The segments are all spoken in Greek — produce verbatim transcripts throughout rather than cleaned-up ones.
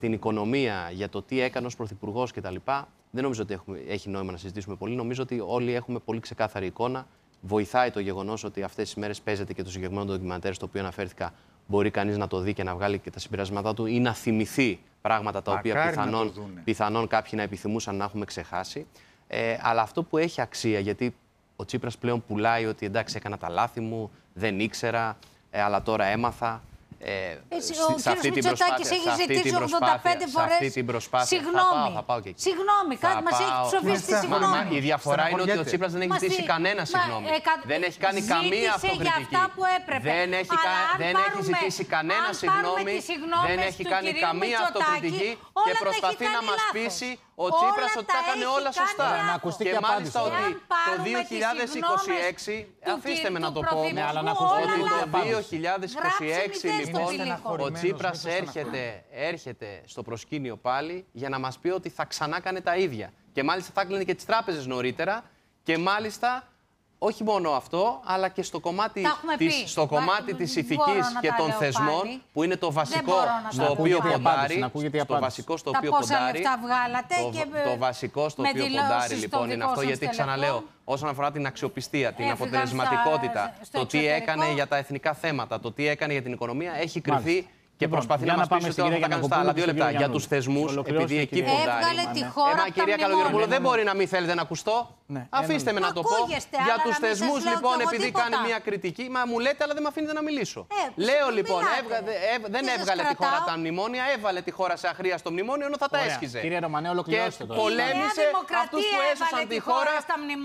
την οικονομία, για το τι έκανε ως πρωθυπουργός κτλ., δεν νομίζω ότι έχουμε, έχει νόημα να συζητήσουμε πολύ. Νομίζω ότι όλοι έχουμε πολύ ξεκάθαρη εικόνα. Βοηθάει το γεγονός ότι αυτές τις μέρες παίζεται και το συγκεκριμένο ντοκιμαντέρ στο οποίο αναφέρθηκα. Μπορεί κανείς να το δει και να βγάλει και τα συμπεράσματά του ή να θυμηθεί πράγματα τα οποία πιθανόν, πιθανόν κάποιοι να επιθυμούσαν να έχουμε ξεχάσει. Ε, αλλά αυτό που έχει αξία, γιατί ο Τσίπρας πλέον πουλάει ότι εντάξει, έκανα τα λάθη μου, δεν ήξερα, ε, αλλά τώρα έμαθα. Ε, Εσύ, ο κύριος Μητσοτάκης έχει ζητήσει ογδόντα πέντε φορές συγγνώμη. Θα πάω, θα πάω συγγνώμη, κάτι μας έχει ψοφίσει συγγνώμη. Η διαφορά είναι ότι ο Τσίπρας δεν έχει ζητήσει κανένα συγγνώμη. Δεν έχει κάνει καμία αυτοκριτική. Δεν έχει, δεν έχει ζητήσει κανένα συγγνώμη. Δεν έχει κάνει καμία αυτοκριτική και προσπαθεί να μας πείσει ο Τσίπρας ότι τα έκανε όλα σωστά. Και μάλιστα ότι το δύο χιλιάδες είκοσι έξι, αφήστε με να το πω, ότι το δύο χιλιάδες είκοσι έξι λοιπόν ο Τσίπρας έρχεται, έρχεται στο προσκήνιο πάλι για να μας πει ότι θα ξανά κάνει τα ίδια. Και μάλιστα θα έκλεινε και τις τράπεζες νωρίτερα και μάλιστα όχι μόνο αυτό, αλλά και στο κομμάτι της, στο κομμάτι της ηθικής και των θεσμών, πάλι, που είναι το βασικό στο οποίο ποντάρει. Το βασικό στο οποίο ποντάρει. Το βασικό στο οποίο ποντάρει λοιπόν είναι αυτό, γιατί ξαναλέω, όσον αφορά την αξιοπιστία, την αποτελεσματικότητα, το τι έκανε για τα εθνικά θέματα, το τι έκανε για την οικονομία, έχει κρυφθεί. Και λοιπόν, προσπαθεί να μας πείσει ότι όλα θα κάνουν στα άλλα. Δύο λεπτά. Για τους θεσμούς, επειδή εκεί ποντάρει. Έμα, κυρία Καλογεροπούλου, δεν μπορεί να μην θέλετε να ακουστώ. Ναι, Αφήστε με να το πω. Για τους θεσμούς, λοιπόν, επειδή κάνει μια κριτική, μα μου λέτε, αλλά δεν με αφήνετε να μιλήσω. Ε, Λέω λοιπόν, έβγα, έβ, δεν έβγαλε τη χώρα τα μνημόνια, έβαλε τη χώρα σε αχρίαστο μνημόνιο, ενώ θα τα έσχιζε. Κύριε Ρωμανέ, ολοκληρώστε το. Και πολέμησε αυτούς που έσωσαν τη χώρα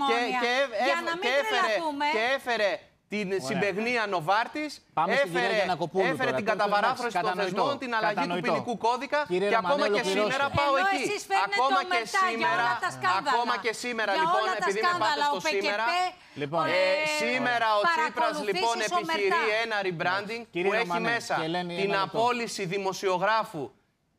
και έφερε την συμπαιγνία Νοβάρτης, έφερε, έφερε την καταβαράφρωση των θεσμών, την αλλαγή του ποινικού κώδικα και ακόμα και σήμερα πάω εκεί. Ακόμα και σήμερα, ακόμα και σήμερα λοιπόν, επειδή με πάτε στο σήμερα, σήμερα ο Τσίπρας λοιπόν επιχειρεί ένα rebranding που έχει μέσα την απόλυση δημοσιογράφου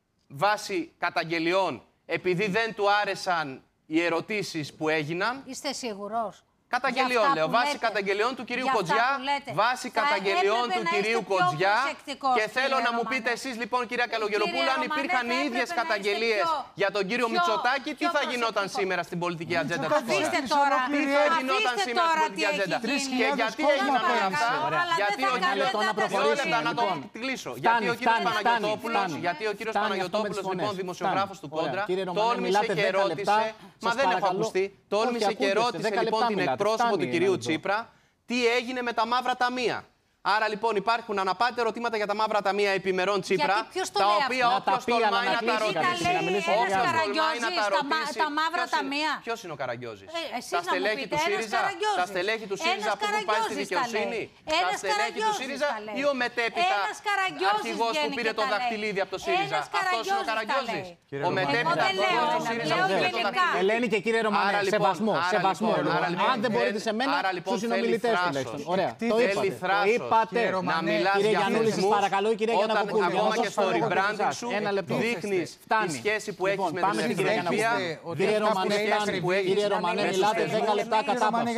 βάσει καταγγελιών επειδή δεν του άρεσαν οι ερωτήσεις που έγιναν. Είστε σίγουρος? Καταγγελιών, λέω. Βάσει καταγγελιών του κυρίου Κοντζιά. Βάσει καταγγελιών του κυρίου Κοντζιά. Και θέλω να μου πείτε εσείς, λοιπόν, κυρία Καλογεροπούλου, αν υπήρχαν οι ίδιες καταγγελίες για τον κύριο Μητσοτάκη, τι θα γινόταν σήμερα στην πολιτική ατζέντα της χώρας? Τι θα γινόταν σήμερα στην πολιτική ατζέντα? Και γιατί έγιναν όλα αυτά? Γιατί ο κύριος. Να το κλείσω. Γιατί ο κύριος Παναγιωτόπουλος, γιατί ο κύριος Παναγιωτόπουλος, λοιπόν, δημοσιογράφος του Κόντρα, τόλμησε και ρώτησε. Μα δεν έχω ακουστεί. Τόλμησε και ρώτησε λοιπόν την εκπρόσωπο του κυρίου Τσίπρα τι έγινε με τα μαύρα ταμεία. Άρα λοιπόν υπάρχουν αναπάντητα ερωτήματα για τα μαύρα ταμεία επιμερών Τσίπρα, τα οποία όποιος τολμάει να τα ρωτήσει. Όποιος τολμάει να τα ρωτήσει. Τα μαύρα ταμεία. Ποιος είναι ο Καραγκιόζης? Τα στελέχη του ΣΥΡΙΖΑ? Τα στελέχη του ΣΥΡΙΖΑ που έχουν πάει στη δικαιοσύνη? Τα στελέχη του ΣΥΡΙΖΑ ή ο μετέπειτα αρχηγός που πήρε το δαχτυλίδι από το ΣΥΡΙΖΑ? Αυτός είναι ο Καραγκιόζης? Ο μετέπειτα αρχηγός του ΣΥΡΙΖΑ που πήρε το δαχτυλίδι? Ελένη και κύριε Ρωμανέ, σεβασμό. Σεβασμό. Αν δεν μπορείτε σε μένα, στους συνομιλητές τουλάχιστον. Ωραία. Το είπατε. Να μιλάς για θεσμούς, όταν ακόμα και στο rebranding σου δείχνεις τη σχέση που έχεις με την Εθνική. Κύριε Ρωμανέ, κύριε Ρωμανέ, μιλάτε δέκα λεπτά κατάπαυση.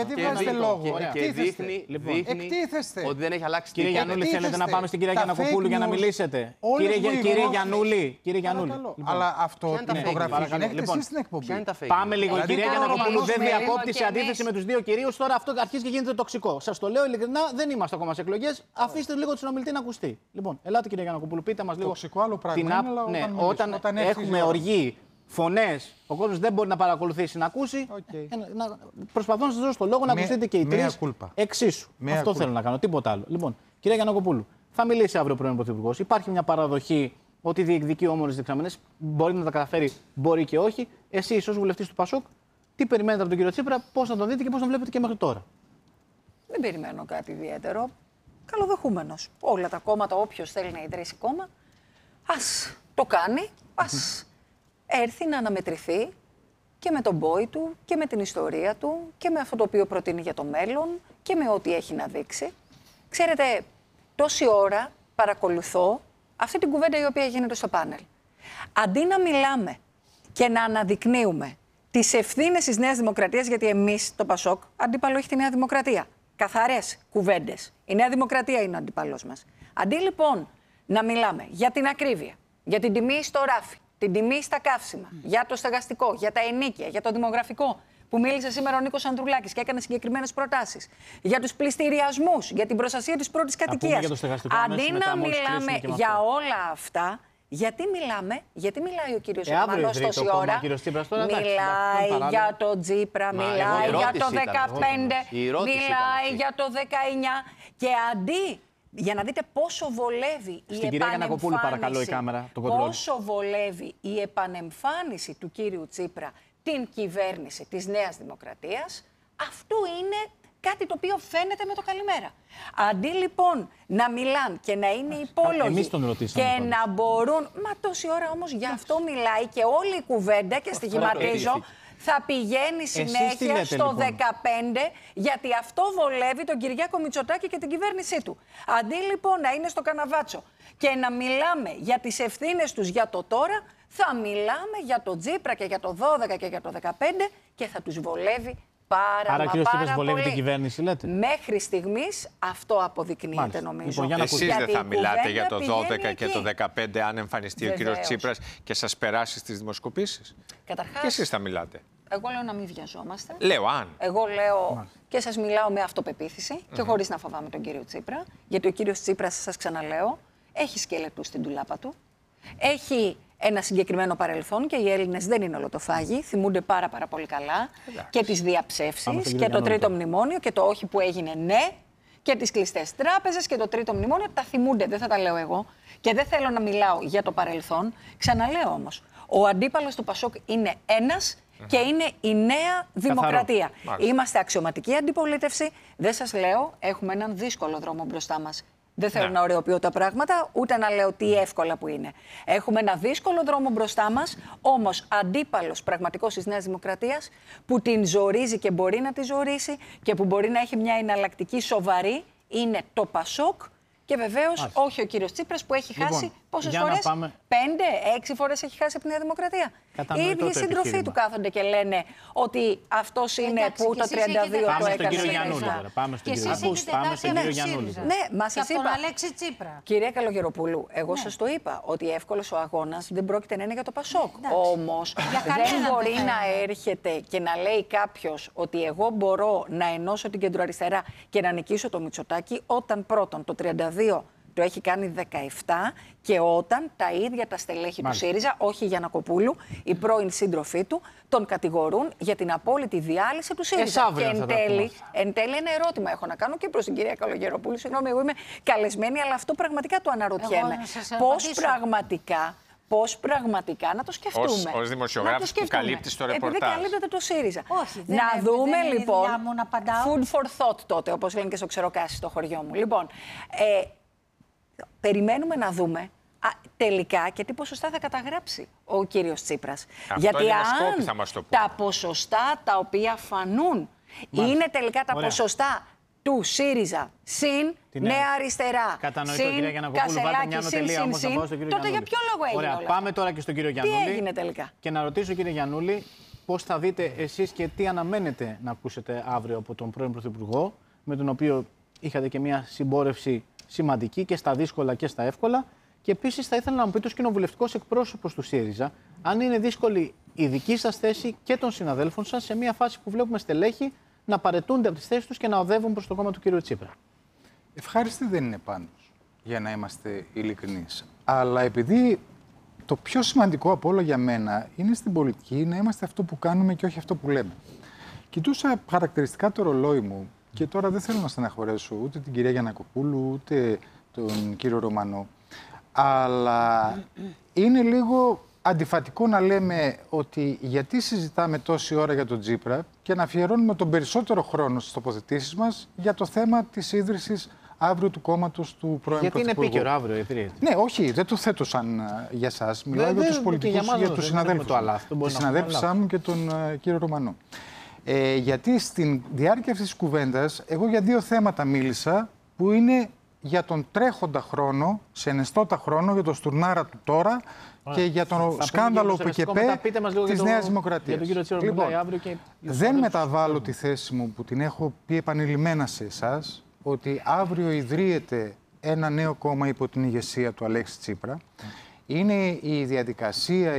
Και δείχνει ότι δεν έχει αλλάξει τίποτα. Κύριε Γιαννούλη, θέλετε να πάμε στην κυρία Γιαννακοπούλου για να μιλήσετε? Κύριε Γιαννούλη, κύριε Γιαννούλη. Αλλά αυτό την υπογραφή την έχετε εσείς στην εκπομπή. Πάμε λίγο. Η κυρία Γιαννακοπούλου δεν διακόπτει σε αντίθεση με τους δύο κυρίους. Τώρα αυτό αρχίζει και γίνεται τοξικό. Σας το λέω ειλικρινά, δεν είμαστε ακόμα σε εκλογές. Αφήστε λίγο τον συνομιλητή να ακουστεί. Λοιπόν, ελάτε κύριε Γιαννακοπούλου, πείτε μας λίγο. Τοξικό άλλο πράγμα. Την... Είναι, ναι, όταν, όταν, όταν έχουμε οργή, φωνές, ο κόσμος δεν μπορεί να παρακολουθήσει να ακούσει. Okay. Ε, να, προσπαθώ να σας δώσω το λόγο να ακουστείτε και οι τρεις εξίσου. Μία Αυτό κούλπα. θέλω να κάνω, τίποτα άλλο. Λοιπόν, κυρία Γιαννακοπούλου, θα μιλήσει αύριο ο πρώην Πρωθυπουργός. Υπάρχει μια παραδοχή ότι διεκδικεί όμορες δεξαμενές. Μπορεί να τα καταφέρει, μπορεί και όχι. Εσείς ως βουλευτής του Πασόκ, τι περιμένετε από τον κύριο Τσίπρα, πώς να τον δείτε και πώς τον βλέπετε και μέχρι τώρα? Δεν περιμένω κάτι ιδιαίτερο. Καλοδεχούμενος. Όλα τα κόμματα, όποιος θέλει να ιδρύσει κόμμα, ας το κάνει, ας έρθει να αναμετρηθεί και με τον πόη του και με την ιστορία του και με αυτό το οποίο προτείνει για το μέλλον και με ό,τι έχει να δείξει. Ξέρετε, τόση ώρα παρακολουθώ αυτή την κουβέντα η οποία γίνεται στο πάνελ. Αντί να μιλάμε και να αναδεικνύουμε τις ευθύνες της Νέας Δημοκρατίας, γιατί εμείς, το Πασόκ, αντίπαλο έχει τη Νέα Δημοκρατία. Καθαρές κουβέντες. Η Νέα Δημοκρατία είναι ο αντίπαλός μας. Αντί λοιπόν να μιλάμε για την ακρίβεια, για την τιμή στο ράφι, την τιμή στα καύσιμα, mm. για το στεγαστικό, για τα ενοίκια, για το δημογραφικό, που μίλησε σήμερα ο Νίκος Ανδρουλάκης και έκανε συγκεκριμένες προτάσεις, για τους πληστηριασμούς, για την προστασία της πρώτης κατοικίας. Αντί να μιλάμε για όλα αυτά, γιατί μιλάμε, γιατί μιλάει ο κύριος Ρωμανός τόση ώρα, μιλάει για το Τσίπρα, μιλάει για το δεκαπέντε, μιλάει για το δεκαεννιά και αντί... Για να δείτε πόσο βολεύει η επανεμφάνιση, πόσο βολεύει η επανεμφάνιση του κύριου Τσίπρα την κυβέρνηση της Νέας Δημοκρατίας, αυτό είναι κάτι το οποίο φαίνεται με το καλημέρα. Αντί λοιπόν να μιλάνε και να είναι υπόλογοι και πάλι. να μπορούν... Μα τόση ώρα όμως γι' αυτό μιλάει και όλη η κουβέντα και στοιχηματίζω... θα πηγαίνει συνέχεια λέτε, στο λοιπόν. δεκαπέντε, γιατί αυτό βολεύει τον Κυριάκο Μητσοτάκη και την κυβέρνησή του. Αντί λοιπόν να είναι στο καναβάτσο και να μιλάμε για τις ευθύνες τους για το τώρα, θα μιλάμε για το Τσίπρα και για το δώδεκα και για το δεκαπέντε και θα τους βολεύει πάρα, Άρα, μα πάρα Τσίπρας πολύ. Βολεύει την κυβέρνηση, λέτε. Μέχρι στιγμής αυτό αποδεικνύεται, Μάλιστα. νομίζω. Λοιπόν, Εσείς δεν θα μιλάτε για το δώδεκα και το δεκαπέντε αν εμφανιστεί Βεβαίως. ο κύριος Τσίπρας και σας περάσει στις δημοσκοπήσεις. Καταρχάς, και εσείς θα μιλάτε. Εγώ λέω να μην βιαζόμαστε. Λέω αν. Εγώ λέω Μάλιστα. και σας μιλάω με αυτοπεποίθηση mm-hmm. και χωρίς να φοβάμαι τον κύριο Τσίπρα. Γιατί ο κύριος Τσίπρας, σας ξαναλέω, έχει σκελετούς στην τουλάπα του. Έχει ένα συγκεκριμένο παρελθόν και οι Έλληνες δεν είναι ολοτοφάγοι. Θυμούνται πάρα, πάρα πολύ καλά Εντάξει. και τις διαψεύσεις και το τρίτο μνημόνιο και το όχι που έγινε ναι και τις κλειστές τράπεζες και το τρίτο μνημόνιο. Τα θυμούνται, δεν θα τα λέω εγώ. Και δεν θέλω να μιλάω για το παρελθόν. Ξαναλέω όμως, ο αντίπαλος του Πασόκ είναι ένας. Και είναι η Νέα Δημοκρατία. Καθαρό. Είμαστε αξιωματική αντιπολίτευση. Δεν σας λέω, έχουμε έναν δύσκολο δρόμο μπροστά μας. Δεν θέλω ναι. να ωρεοποιώ τα πράγματα, ούτε να λέω τι εύκολα που είναι. Έχουμε ένα δύσκολο δρόμο μπροστά μας, όμως αντίπαλος πραγματικός της Νέας Δημοκρατίας, που την ζορίζει και μπορεί να τη ζορίσει και που μπορεί να έχει μια εναλλακτική σοβαρή, είναι το Πασόκ. Και βεβαίως όχι ο κύριος Τσίπρας που έχει λοιπόν, χάσει πόσες φορές, πάμε... πέντε, έξι φορές έχει χάσει από τη Νέα Δημοκρατία. Οι ίδιοι οι σύντροφοί του κάθονται και λένε ότι αυτός είναι Εντάξει, που το τριάντα δύο το έκανε. Πάμε στον κύριο Γιαννούλη. Πάμε στον κύριο Γιαννούλη. Ναι, μα σας είπα. Αλέξη Τσίπρα. Κυρία Καλογεροπούλου, εγώ σας το είπα ότι εύκολος ο αγώνας δεν πρόκειται να είναι για το Πασόκ. Όμως δεν μπορεί να έρχεται και να λέει κάποιος ότι εγώ μπορώ να ενώσω την κεντροαριστερά και να νικήσω το Μητσοτάκη όταν πρώτον το τριάντα δύο το έχει κάνει δεκαεπτά και όταν τα ίδια τα στελέχη Μάλιστα. του ΣΥΡΙΖΑ, όχι Γιαννακοπούλου, οι πρώην σύντροφοί του, τον κατηγορούν για την απόλυτη διάλυση του ΣΥΡΙΖΑ. Και εν τέλει, εν τέλει ένα ερώτημα έχω να κάνω και προς την κυρία Καλογεροπούλου. Συγγνώμη, εγώ είμαι καλεσμένη, αλλά αυτό πραγματικά το αναρωτιέμαι. Πώς πραγματικά... Πώς πραγματικά να το σκεφτούμε. Ως, ως δημοσιογράφος που καλύπτει το ρεπορτάζ. Επειδή καλύπτεται το ΣΥΡΙΖΑ. Όχι, δεν να είναι, δούμε δεν λοιπόν. να food for thought τότε, όπως λένε και στο Ξεροκάσι στο χωριό μου. Λοιπόν, ε, περιμένουμε να δούμε α, τελικά και τι ποσοστά θα καταγράψει ο κύριος Τσίπρας. Αυτό Γιατί αν θα μας το τα ποσοστά τα οποία φανούν Μάλιστα. είναι τελικά τα Ωραία. ποσοστά του ΣΥΡΙΖΑ συν Την Νέα Αριστερά. Κατανοητό, κυρία Γιαννακοπούλου, βάλτε μια νοτελεία όμως να πάω στον κύριο Τότε Γιαννούλη. για ποιο λόγο έγινε Ωραία, όλα πάμε αυτά. τώρα και στον κύριο Γιαννούλη. Τι έγινε τελικά. Και να ρωτήσω, κύριε Γιαννούλη, πώς θα δείτε εσείς και τι αναμένετε να ακούσετε αύριο από τον πρώην Πρωθυπουργό, με τον οποίο είχατε και μια συμπόρευση σημαντική και στα δύσκολα και στα εύκολα. Και επίσης θα ήθελα να μου πείτε ως κοινοβουλευτικός εκπρόσωπος του ΣΥΡΙΖΑ, αν είναι δύσκολη η δική σας θέση και των συναδέλφων σας σε μια φάση που βλέπουμε στελέχη να παρετούνται από τις θέσεις τους και να οδεύουν προς το κόμμα του κ. Τσίπρα. Ευχάριστη δεν είναι πάντως, για να είμαστε ειλικρινείς. Αλλά επειδή το πιο σημαντικό από όλα για μένα είναι στην πολιτική να είμαστε αυτό που κάνουμε και όχι αυτό που λέμε. Κοιτούσα χαρακτηριστικά το ρολόι μου και τώρα δεν θέλω να στεναχωρέσω ούτε την κυρία Γιαννακοπούλου ούτε τον κύριο Ρωμανό. Αλλά είναι λίγο αντιφατικό να λέμε ότι γιατί συζητάμε τόση ώρα για τον Τσίπρα και να αφιερώνουμε τον περισσότερο χρόνο στις τοποθετήσεις μας για το θέμα της ίδρυσης αύριο του κόμματος του πρώην Γιατί Πρωθυπουργού. Είναι επίκαιρο αύριο, επειδή. Ναι, όχι, δεν το θέτω σαν για εσάς. Μιλάω για τους πολιτικούς, για, για τους συναδέλφους. Τη συναδέλφισά μου και τον uh, κύριο Ρωμανό. Ε, γιατί στην διάρκεια αυτής της κουβέντας, εγώ για δύο θέματα μίλησα που είναι για τον τρέχοντα χρόνο, σε ενεστώτα χρόνο, για το στουρνάρα του τώρα Ωραία. και για τον θα σκάνδαλο που και πέ της Νέας Δημοκρατίας. Λοιπόν, και... δεν μεταβάλλω τη θέση μου που την έχω πει επανειλημμένα σε εσάς, ότι αύριο ιδρύεται ένα νέο κόμμα υπό την ηγεσία του Αλέξη Τσίπρα. Mm. Είναι η διαδικασία